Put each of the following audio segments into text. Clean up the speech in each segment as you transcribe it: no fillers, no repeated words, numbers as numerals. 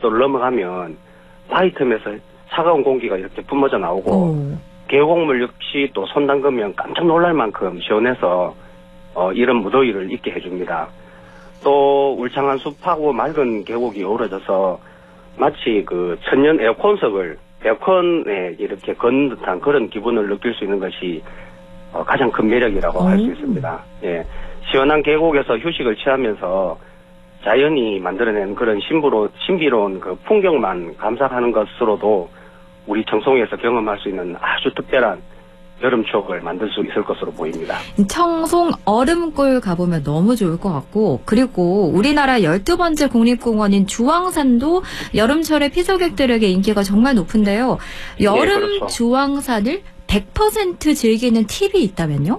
고속도로를 넘어가면 바위 틈에서 차가운 공기가 이렇게 뿜어져 나오고 계곡물 역시 또 손 담그면 깜짝 놀랄 만큼 시원해서 이런 무더위를 잊게 해줍니다. 또 울창한 숲하고 맑은 계곡이 어우러져서 마치 그 천연 에어컨에 이렇게 걷는 듯한 그런 기분을 느낄 수 있는 것이 가장 큰 매력이라고 할 수 있습니다. 예, 시원한 계곡에서 휴식을 취하면서 자연이 만들어낸 그런 신비로운 그 풍경만 감상하는 것으로도 우리 청송에서 경험할 수 있는 아주 특별한 여름 추억을 만들 수 있을 것으로 보입니다. 청송 얼음골 가보면 너무 좋을 것 같고, 그리고 우리나라 12번째 국립공원인 주황산도 여름철에 피서객들에게 인기가 정말 높은데요. 여름 네, 그렇죠. 주황산을 100% 즐기는 팁이 있다면요?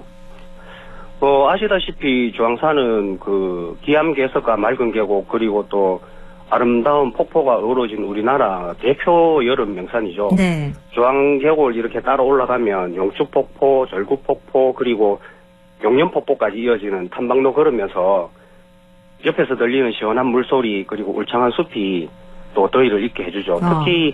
아시다시피 주황산은 그 기암괴석과 맑은 계곡 그리고 또 아름다운 폭포가 어우러진 우리나라 대표 여름 명산이죠. 네. 주황계곡을 이렇게 따라 올라가면 용축폭포, 절구폭포 그리고 용년폭포까지 이어지는 탐방로 걸으면서 옆에서 들리는 시원한 물소리 그리고 울창한 숲이 또 더위를 잊게 해주죠. 특히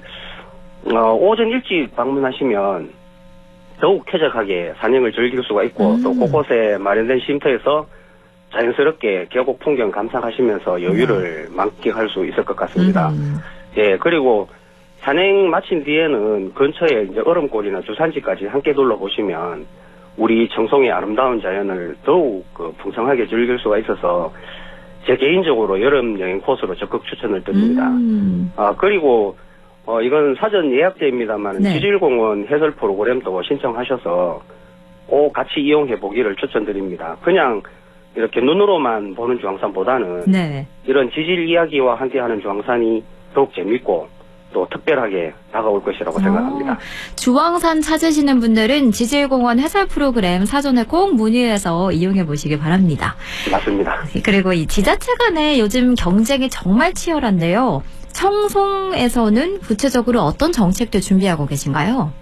오전 일찍 방문하시면 더욱 쾌적하게 산행을 즐길 수가 있고 또 곳곳에 마련된 쉼터에서 자연스럽게 계곡 풍경 감상하시면서 여유를 만끽할 수 있을 것 같습니다. 예, 그리고 산행 마친 뒤에는 근처에 이제 얼음골이나 주산지까지 함께 둘러보시면 우리 청송의 아름다운 자연을 더욱 풍성하게 즐길 수가 있어서 제 개인적으로 여름 여행 코스로 적극 추천을 드립니다. 그리고 이건 사전 예약제입니다만 네. 지질공원 해설 프로그램도 신청하셔서 꼭 같이 이용해 보기를 추천드립니다. 그냥 이렇게 눈으로만 보는 주황산보다는 네. 이런 지질 이야기와 함께하는 주황산이 더욱 재밌고 또 특별하게 다가올 것이라고 생각합니다. 주황산 찾으시는 분들은 지질공원 해설 프로그램 사전에 꼭 문의해서 이용해 보시기 바랍니다. 맞습니다. 그리고 이 지자체 간에 요즘 경쟁이 정말 치열한데요. 청송에서는 구체적으로 어떤 정책들 준비하고 계신가요?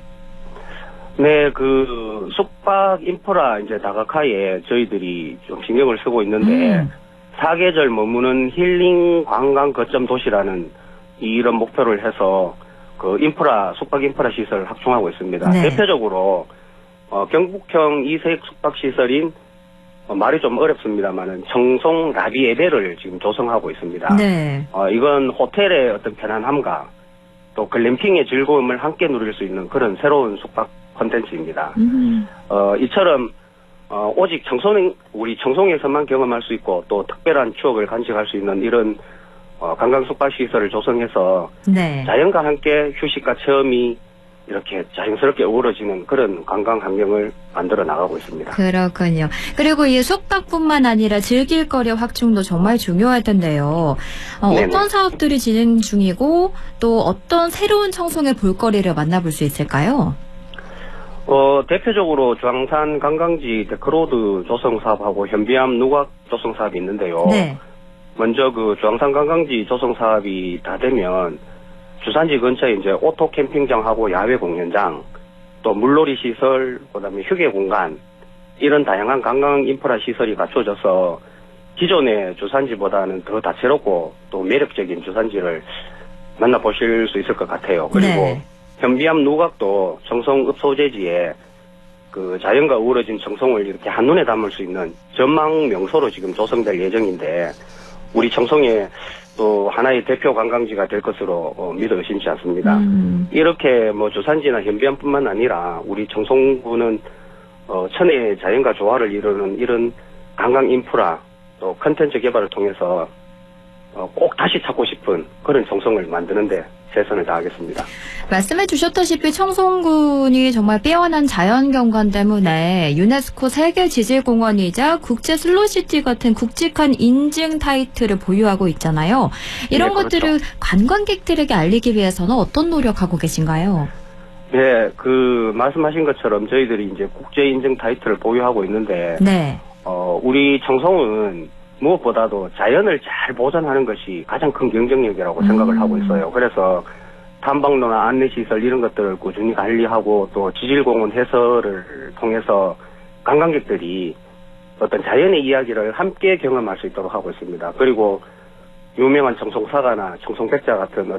네, 그 숙박 인프라 이제 다각화에 저희들이 좀 신경을 쓰고 있는데 사계절 머무는 힐링 관광 거점 도시라는 이런 목표를 해서 그 숙박 인프라 시설을 확충하고 있습니다. 네. 대표적으로 경북형 이색 숙박 시설인 말이 좀 어렵습니다만은 청송 라비에베를 지금 조성하고 있습니다. 네. 이건 호텔의 어떤 편안함과 또 글램핑의 즐거움을 함께 누릴 수 있는 그런 새로운 숙박 콘텐츠입니다. 이처럼 오직 우리 청송에서만 경험할 수 있고 또 특별한 추억을 간직할 수 있는 이런 관광 숙박 시설을 조성해서 네. 자연과 함께 휴식과 체험이 이렇게 자연스럽게 어우러지는 그런 관광 환경을 만들어 나가고 있습니다. 그렇군요. 그리고 이 숙박뿐만 아니라 즐길 거리 확충도 정말 중요할 텐데요. 어떤 사업들이 진행 중이고 또 어떤 새로운 청송의 볼거리를 만나볼 수 있을까요? 대표적으로 주황산 관광지 데크로드 조성 사업하고 현비암 누각 조성 사업이 있는데요. 네. 먼저 그 주황산 관광지 조성 사업이 다 되면 주산지 근처에 이제 오토 캠핑장하고 야외 공연장, 또 물놀이 시설, 그다음에 휴게 공간 이런 다양한 관광 인프라 시설이 갖춰져서 기존의 주산지보다는 더 다채롭고 또 매력적인 주산지를 만나보실 수 있을 것 같아요. 그리고 네. 현비암 누각도 청송 읍소재지에 그 자연과 어우러진 청송을 이렇게 한눈에 담을 수 있는 전망 명소로 지금 조성될 예정인데 우리 청송에 또 하나의 대표 관광지가 될 것으로 믿어 의심치 않습니다. 이렇게 뭐 주산지나 현비암뿐만 아니라 우리 청송군은 천혜의 자연과 조화를 이루는 이런 관광 인프라 또 컨텐츠 개발을 통해서 꼭 다시 찾고 싶은 그런 청송을 만드는데 최선을 다하겠습니다. 말씀해 주셨다시피 청송군이 정말 빼어난 자연경관 때문에 유네스코 세계지질공원이자 국제 슬로시티 같은 굵직한 인증 타이틀을 보유하고 있잖아요. 이런 네, 것들을 그렇죠. 관광객들에게 알리기 위해서는 어떤 노력하고 계신가요? 네, 그 말씀하신 것처럼 저희들이 이제 국제 인증 타이틀을 보유하고 있는데 네. 우리 청송은 무엇보다도 자연을 잘 보존하는 것이 가장 큰 경쟁력이라고 생각을 하고 있어요. 그래서 탐방로나 안내시설 이런 것들을 꾸준히 관리하고 또 지질공원 해설을 통해서 관광객들이 어떤 자연의 이야기를 함께 경험할 수 있도록 하고 있습니다. 그리고 유명한 청송사과나 청송백자 같은